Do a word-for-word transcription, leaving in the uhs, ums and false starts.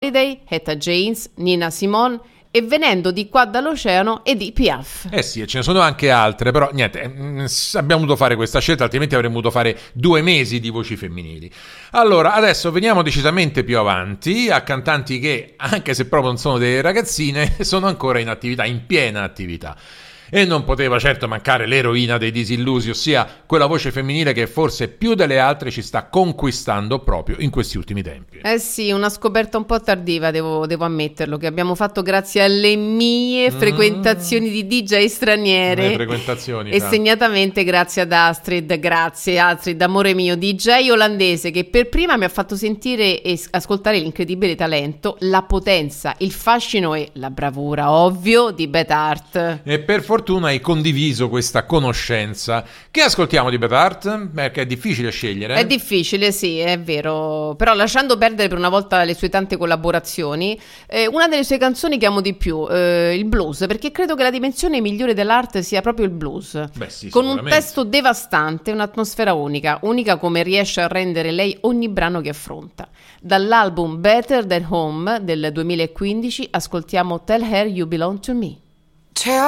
Holiday, Etta James, Nina Simone e venendo di qua dall'oceano Edith Piaf. Eh sì, e ce ne sono anche altre, però niente, abbiamo dovuto fare questa scelta, altrimenti avremmo dovuto fare due mesi di voci femminili. Allora, adesso veniamo decisamente più avanti a cantanti che, anche se proprio non sono delle ragazzine, sono ancora in attività, in piena attività. E non poteva certo mancare l'eroina dei Disillusi, ossia quella voce femminile che forse più delle altre ci sta conquistando proprio in questi ultimi tempi. Eh sì, una scoperta un po' tardiva, devo, devo ammetterlo, che abbiamo fatto grazie alle mie mm. frequentazioni di D J straniere. Le frequentazioni. E fra. Segnatamente grazie ad Astrid, grazie Astrid, amore mio, D J olandese che per prima mi ha fatto sentire e ascoltare l'incredibile talento, la potenza, il fascino e la bravura, ovvio, di Beth Hart. E per fortuna hai condiviso questa conoscenza. Che ascoltiamo di Beth Hart? Perché è difficile scegliere. È difficile, sì, è vero. Però lasciando perdere per una volta le sue tante collaborazioni, eh, una delle sue canzoni che amo di più, eh, il blues, perché credo che la dimensione migliore dell'arte sia proprio il blues. Beh, sì, con un testo devastante, un'atmosfera unica, unica come riesce a rendere lei ogni brano che affronta. Dall'album Better Than Home del duemilaquindici ascoltiamo Tell Her You Belong to Me.